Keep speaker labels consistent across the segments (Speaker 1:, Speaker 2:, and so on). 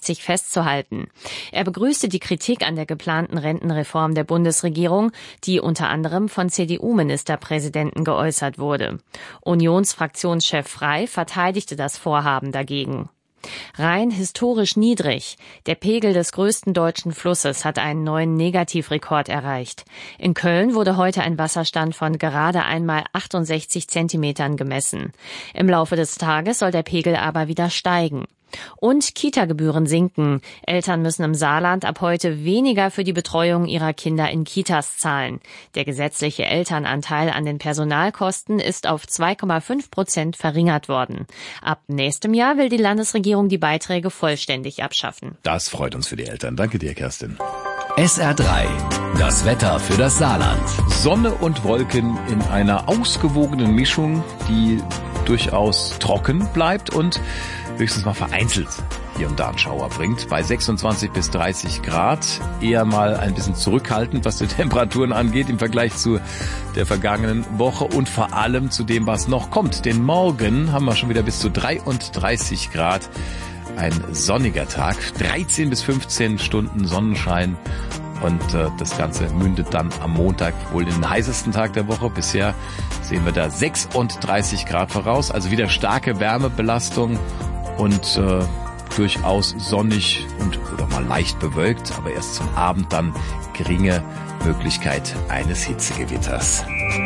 Speaker 1: 65 festzuhalten. Er begrüßte die Kritik an der geplanten Rentenreform der Bundesregierung, die unter anderem von CDU-Ministerpräsidenten geäußert wurde. Unionsfraktionschef Frey verteidigte das Vorhaben dagegen. Rhein historisch niedrig. Der Pegel des größten deutschen Flusses hat einen neuen Negativrekord erreicht. In Köln wurde heute ein Wasserstand von gerade einmal 68 Zentimetern gemessen. Im Laufe des Tages soll der Pegel aber wieder steigen. Und Kita-Gebühren sinken. Eltern müssen im Saarland ab heute weniger für die Betreuung ihrer Kinder in Kitas zahlen. Der gesetzliche Elternanteil an den Personalkosten ist auf 2,5% verringert worden. Ab nächstem Jahr will die Landesregierung die Beiträge vollständig abschaffen.
Speaker 2: Das freut uns für die Eltern. Danke dir, Kerstin.
Speaker 3: SR3, das Wetter für das Saarland.
Speaker 2: Sonne und Wolken in einer ausgewogenen Mischung, die durchaus trocken bleibt und höchstens mal vereinzelt hier und da einen Schauer bringt. Bei 26 bis 30 Grad eher mal ein bisschen zurückhaltend, was die Temperaturen angeht im Vergleich zu der vergangenen Woche und vor allem zu dem, was noch kommt. Denn morgen haben wir schon wieder bis zu 33 Grad. Ein sonniger Tag, 13 bis 15 Stunden Sonnenschein und das Ganze mündet dann am Montag wohl in den heißesten Tag der Woche. Bisher sehen wir da 36 Grad voraus, also wieder starke Wärmebelastung und durchaus sonnig und oder mal leicht bewölkt, aber erst zum Abend dann geringe Möglichkeit eines Hitzegewitters.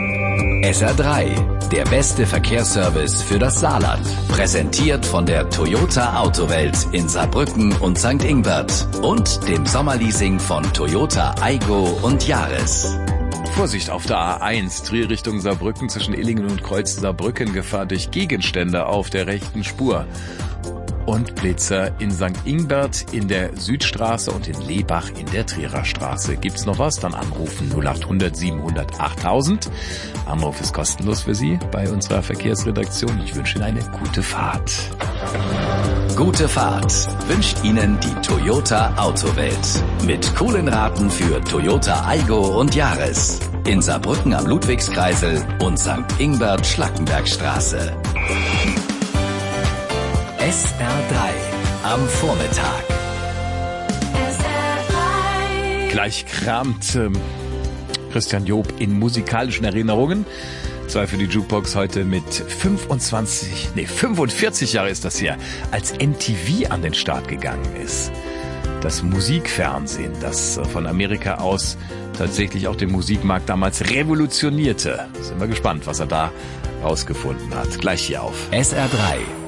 Speaker 3: SR3, der beste Verkehrsservice für das Saarland. Präsentiert von der Toyota Autowelt in Saarbrücken und St. Ingbert und dem Sommerleasing von Toyota Aygo und Yaris.
Speaker 2: Vorsicht auf der A1, Trier Richtung Saarbrücken zwischen Illingen und Kreuz Saarbrücken, Gefahr durch Gegenstände auf der rechten Spur. Und Blitzer in St. Ingbert in der Südstraße und in Lebach in der Trierer Straße. Gibt's noch was? Dann anrufen 0800 700 8000. Anruf ist kostenlos für Sie bei unserer Verkehrsredaktion. Ich wünsche Ihnen eine gute Fahrt.
Speaker 3: Gute Fahrt wünscht Ihnen die Toyota Autowelt. Mit coolen Raten für Toyota Aygo und Yaris. In Saarbrücken am Ludwigskreisel und St. Ingbert Schlackenbergstraße. SR3 am Vormittag.
Speaker 2: SR3. Gleich kramt Christian Job in musikalischen Erinnerungen. Zwar für die Jukebox heute mit 45 Jahre ist das hier, als MTV an den Start gegangen ist. Das Musikfernsehen, das von Amerika aus tatsächlich auch den Musikmarkt damals revolutionierte. Sind wir gespannt, was er da rausgefunden hat. Gleich hier auf
Speaker 3: SR3.